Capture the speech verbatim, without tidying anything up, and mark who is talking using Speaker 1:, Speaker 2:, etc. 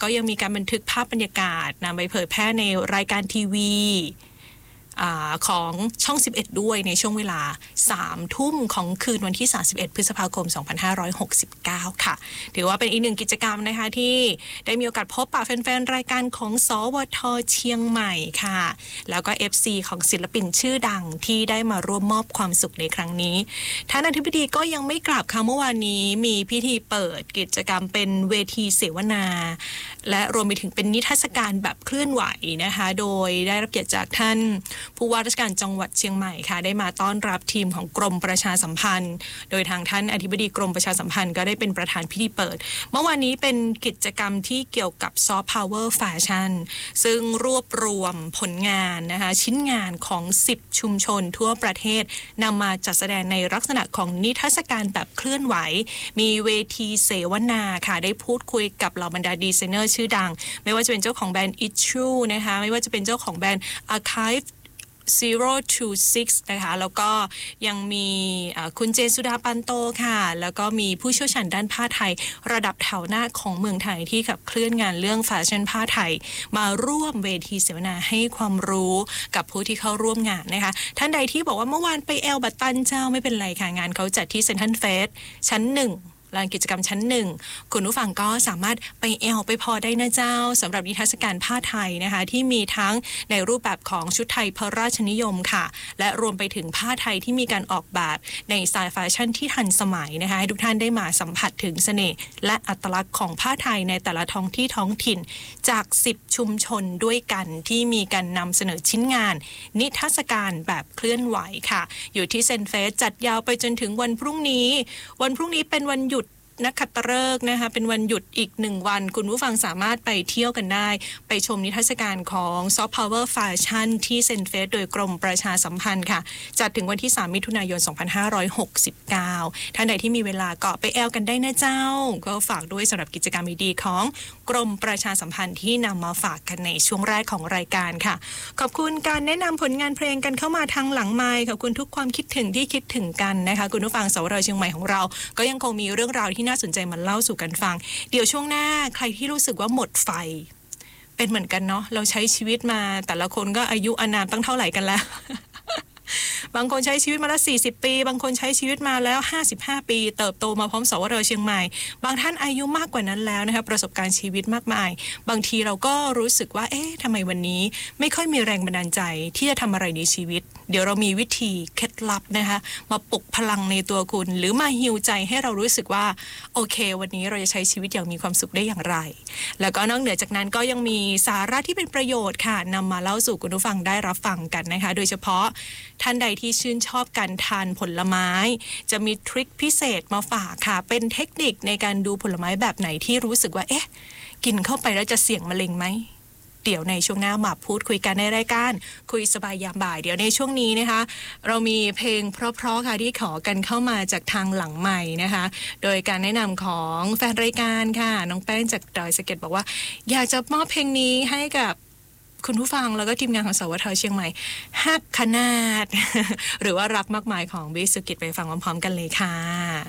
Speaker 1: ก็ยังมีการบันทึกภาพบรรยากาศนำไปเผยแพร่ในรายการทีวีของช่องสิบเอ็ดด้วยในช่วงเวลา สาม ทุ่มของคืนวันที่สามสิบเอ็ดพฤษภาคมสองพันห้าร้อยหกสิบเก้าค่ะถือว่าเป็นอีกหนึ่งกิจกรรมนะคะที่ได้มีโอกาสพบปะแฟนๆรายการของสวทเชียงใหม่ค่ะแล้วก็ เอฟ ซี ของศิลปินชื่อดังที่ได้มาร่วมมอบความสุขในครั้งนี้ท่านอธิบดีก็ยังไม่กลับค่ะเมื่อวานนี้มีพิธีเปิดกิจกรรมเป็นเวทีเสวนาและรวมไปถึงเป็นนิทรรศการแบบเคลื่อนไหวนะคะโดยได้รับเกียรติจากท่านผู้ว่าราชการจังหวัดเชียงใหม่ค่ะได้มาต้อนรับทีมของกรมประชาสัมพันธ์โดยทางท่านอธิบดีกรมประชาสัมพันธ์ก็ได้เป็นประธานพิธีเปิดเมื่อวานนี้เป็นกิจกรรมที่เกี่ยวกับซอฟต์พาวเวอร์แฟชั่นซึ่งรวบรวมผลงานนะคะชิ้นงานของสิบชุมชนทั่วประเทศนำมาจัดแสดงในลักษณะของนิทรรศการแบบเคลื่อนไหวมีเวทีเสวนาค่ะได้พูดคุยกับเหล่าบรรดาดีไซเนอร์ชื่อดังไม่ว่าจะเป็นเจ้าของแบรนด์ Issue นะคะไม่ว่าจะเป็นเจ้าของแบรนด์ Archiveศูนย์ ยี่สิบหกนะคะแล้วก็ยังมีคุณเจนสุดาปันโตค่ะแล้วก็มีผู้เชี่ยวชาญด้านผ้าไทยระดับแถวหน้าของเมืองไทยที่ขับเคลื่อนงานเรื่องแฟชั่นผ้าไทยมาร่วมเวทีเสวนาให้ความรู้กับผู้ที่เข้าร่วมงานนะคะท่านใดที่บอกว่าเมื่อวานไปแอลบัตตันเจ้าไม่เป็นไรค่ะงานเขาจัดที่เซ็นทรัลเฟสชั้นหนึ่งลานกิจกรรมชั้นหนึ่งคุณผู้ฟังก็สามารถไปแอลไปพอได้นะเจ้าสำหรับนิทรรศการผ้าไทยนะคะที่มีทั้งในรูปแบบของชุดไทยพระราชนิยมค่ะและรวมไปถึงผ้าไทยที่มีการออกแบบในสไตล์แฟชั่นที่ทันสมัยนะคะให้ทุกท่านได้มาสัมผัสถึงเสน่ห์และอัตลักษณ์ของผ้าไทยในแต่ละท้องที่ท้องถิ่นจากสิบชุมชนด้วยกันที่มีการนำเสนอชิ้นงานนิทรรศการแบบเคลื่อนไหวค่ะอยู่ที่เซนเฟสจัดยาวไปจนถึงวันพรุ่งนี้วันพรุ่งนี้เป็นวันหยุดนักขัตฤกษ์นะคะเป็นวันหยุดอีกหนึ่งวันคุณผู้ฟังสามารถไปเที่ยวกันได้ไปชมนิทรรศการของซอฟต์พาวเวอร์แฟชั่นที่เซ็นเฟสโดยกรมประชาสัมพันธ์ค่ะจัดถึงวันที่สามมิถุนายนสองพันห้าร้อยหกสิบเก้าท่านใดที่มีเวลาก็ไปแอลกันได้นะเจ้าก็ฝากด้วยสำหรับกิจกรรมดีๆของกรมประชาสัมพันธ์ที่นำมาฝากกันในช่วงแรกของรายการค่ะขอบคุณการแนะนำผลงานเพลงกันเข้ามาทางหลังไมค์ขอบคุณทุกความคิดถึงที่คิดถึงกันนะคะคุณผู้ฟังสวทเชียงใหม่ของเราก็ยังคงมีเรื่องราวที่น่าสนใจมาเล่าสู่กันฟังเดี๋ยวช่วงหน้าใครที่รู้สึกว่าหมดไฟเป็นเหมือนกันเนาะเราใช้ชีวิตมาแต่ละคนก็อายุอานามตั้งเท่าไหร่กันแล้ว บางคนใช้ชีวิตมาแล้วสี่สิบปีบางคนใช้ชีวิตมาแล้วห้าสิบห้าปีเติบโตมาพร้อมสวทเชียงใหม่บางท่านอายุมากกว่านั้นแล้วนะคะประสบการณ์ชีวิตมากมายบางทีเราก็รู้สึกว่าเอ๊ะทำไมวันนี้ไม่ค่อยมีแรงบันดาลใจที่จะทำอะไรในชีวิตเดี๋ยวเรามีวิธีเคล็ดลับนะคะมาปลุกพลังในตัวคุณหรือมาฮีลใจให้เรารู้สึกว่าโอเควันนี้เราจะใช้ชีวิตอย่างมีความสุขได้อย่างไรแล้วก็นอกเหนือจากนั้นก็ยังมีสาระที่เป็นประโยชน์ค่ะนำมาเล่าสู่คุณผู้ฟังได้รับฟังกันนะคะโดยเฉพาะท่านใดที่ชื่นชอบการทานผลไม้จะมีทริคพิเศษมาฝากค่ะเป็นเทคนิคในการดูผลไม้แบบไหนที่รู้สึกว่าเอ๊ะกินเข้าไปแล้วจะเสี่ยงมะเร็งไหมเดี๋ยวในช่วงหน้ามาพูดคุยกันในรายการคุยสบายยามบ่ายเดี๋ยวในช่วงนี้นะคะเรามีเพลงเพราะๆค่ะที่ขอกันเข้ามาจากทางหลังใหม่นะคะโดยการแนะนำของแฟนรายการค่ะน้องแป้งจากดอยสะเก็ดบอกว่าอยากจะมอบเพลงนี้ให้กับคุณผู้ฟังแล้วก็ทีมงานของสวทเชียงใหม่ฮักขนาด หรือว่ารักมากมายของบิสุกิจไปฟังพร้อมๆกันเลยค่ะ